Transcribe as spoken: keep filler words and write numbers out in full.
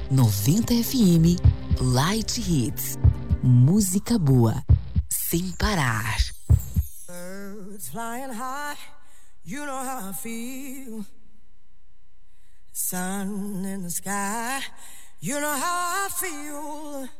noventa F M Light Hits. Música boa, sem parar. Birds flying high, you know how I feel. Sun in the sky, you know how I feel.